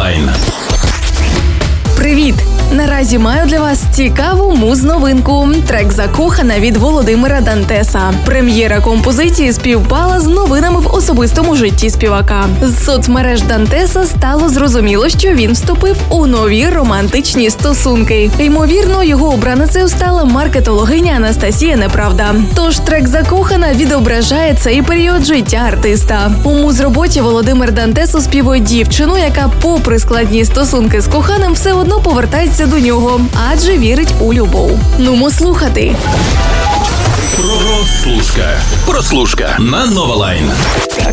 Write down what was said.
Новалайн. Привіт! Наразі маю для вас цікаву муз-новинку. Трек «Закохана» від Володимира Дантеса. Прем'єра композиції співпала з новинами в особистому житті співака. З соцмереж Дантеса стало зрозуміло, що він вступив у нові романтичні стосунки. Ймовірно, його обраницею стала маркетологиня Анастасія Неправда. Тож трек «Закохана» відображає цей період життя артиста. У муз-роботі Володимир Дантес оспівує дівчину, яка попри складні стосунки з коханим все одно повертається до нього, адже вірить у любов. Нумо слухати. Прослушка на Новалайн.